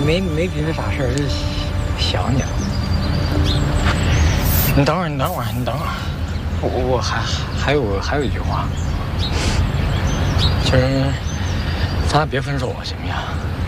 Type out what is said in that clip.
没别的啥事儿，就想你了。你等会儿，我还有一句话，就是咱俩别分手了，行不行？